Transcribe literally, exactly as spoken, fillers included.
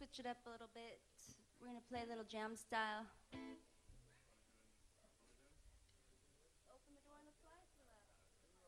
switch it up a little bit. We're gonna play a little jam style.